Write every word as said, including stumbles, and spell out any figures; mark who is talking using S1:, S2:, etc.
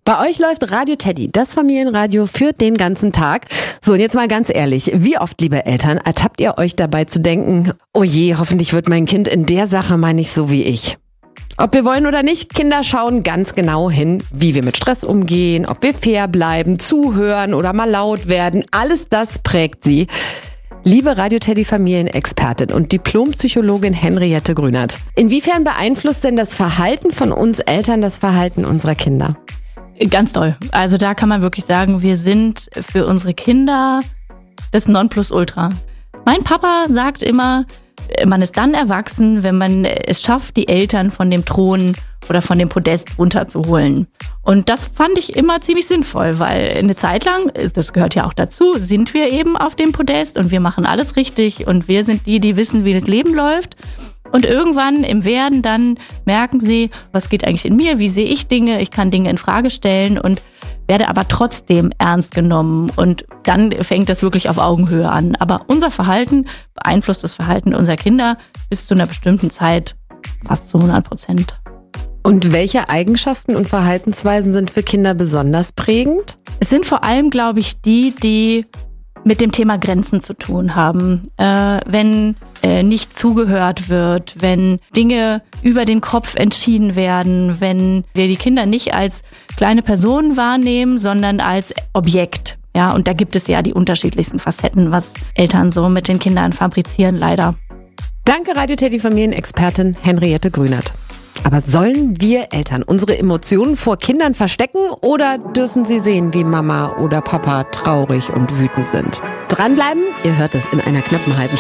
S1: Bei euch läuft Radio Teddy, das Familienradio für den ganzen Tag. So, und jetzt mal ganz ehrlich, wie oft, liebe Eltern, ertappt ihr euch dabei zu denken, oh je, hoffentlich wird mein Kind in der Sache mal nicht so wie ich. Ob wir wollen oder nicht, Kinder schauen ganz genau hin, wie wir mit Stress umgehen, ob wir fair bleiben, zuhören oder mal laut werden. Alles das prägt sie. Liebe Radio Teddy Familienexpertin und Diplompsychologin Henriette Grünert, inwiefern beeinflusst denn das Verhalten von uns Eltern das Verhalten unserer Kinder?
S2: Ganz doll. Also da kann man wirklich sagen, wir sind für unsere Kinder das Nonplusultra. Mein Papa sagt immer, man ist dann erwachsen, wenn man es schafft, die Eltern von dem Thron oder von dem Podest runterzuholen. Und das fand ich immer ziemlich sinnvoll, weil eine Zeit lang, das gehört ja auch dazu, sind wir eben auf dem Podest und wir machen alles richtig und wir sind die, die wissen, wie das Leben läuft. Und irgendwann im Werden dann merken sie, was geht eigentlich in mir, wie sehe ich Dinge, ich kann Dinge in Frage stellen und werde aber trotzdem ernst genommen. Und dann fängt das wirklich auf Augenhöhe an. Aber unser Verhalten beeinflusst das Verhalten unserer Kinder bis zu einer bestimmten Zeit fast zu hundert Prozent.
S1: Und welche Eigenschaften und Verhaltensweisen sind für Kinder besonders prägend?
S2: Es sind vor allem, glaube ich, die, die mit dem Thema Grenzen zu tun haben. Äh, wenn äh, nicht zugehört wird, wenn Dinge über den Kopf entschieden werden, wenn wir die Kinder nicht als kleine Personen wahrnehmen, sondern als Objekt. Ja, und da gibt es ja die unterschiedlichsten Facetten, was Eltern so mit den Kindern fabrizieren, leider.
S1: Danke, Radio Teddy Familienexpertin Henriette Grünert. Aber sollen wir Eltern unsere Emotionen vor Kindern verstecken oder dürfen sie sehen, wie Mama oder Papa traurig und wütend sind? Dranbleiben, ihr hört es in einer knappen halben